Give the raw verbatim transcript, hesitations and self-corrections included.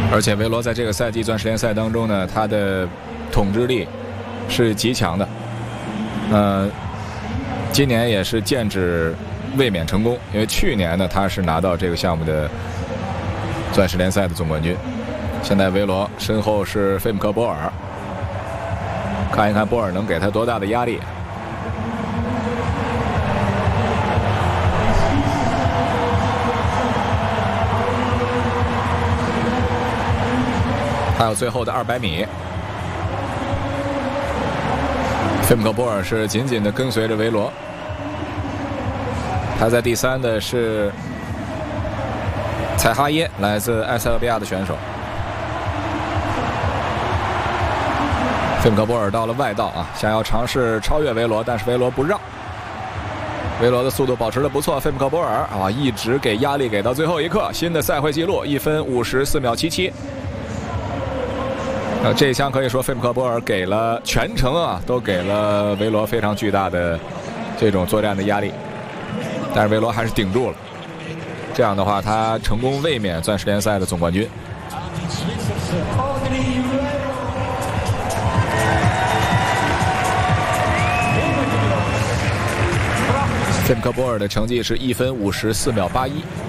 而且维罗在这个赛季钻石联赛当中呢，他的统治力是极强的。呃，今年也是剑指卫冕成功，因为去年呢他是拿到这个项目的钻石联赛的总冠军。现在维罗身后是费姆克波尔，看一看波尔能给他多大的压力。还有最后的二百米，费姆克波尔是紧紧地跟随着维罗。排在第三的是采哈耶，来自埃塞俄比亚的选手。费姆克波尔到了外道啊，想要尝试超越维罗，但是维罗不让。维罗的速度保持得不错，费姆克波尔啊一直给压力给到最后一刻，新的赛会纪录一分五十四秒七七。呃，这一枪可以说费姆克波尔给了全程啊，都给了维罗非常巨大的这种作战的压力，但是维罗还是顶住了。这样的话，他成功卫冕钻石联赛的总冠军。费姆克波尔的成绩是一分五十四秒八一。